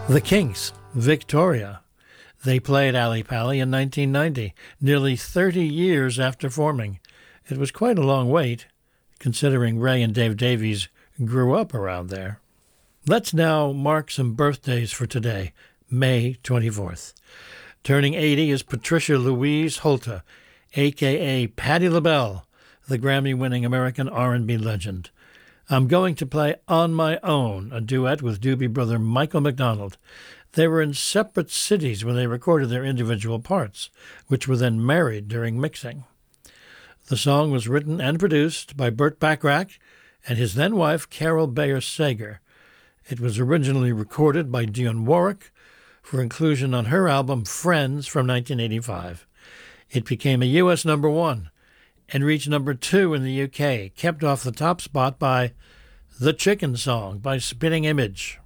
The Kinks, Victoria. They played Ali Pali in 1990, nearly 30 years after forming. It was quite a long wait, considering Ray and Dave Davies grew up around there. Let's now mark some birthdays for today, May 24th. Turning 80 is Patricia Louise Holta, a.k.a. Patti LaBelle, the Grammy-winning American R&B legend. I'm going to play On My Own, a duet with Doobie brother Michael McDonald. They were in separate cities when they recorded their individual parts, which were then married during mixing. The song was written and produced by Burt Bacharach and his then-wife Carol Bayer Sager. It was originally recorded by Dionne Warwick for inclusion on her album Friends from 1985. It became a U.S. number one and reached number 2 in the UK, kept off the top spot by The Chicken Song by Spitting Image.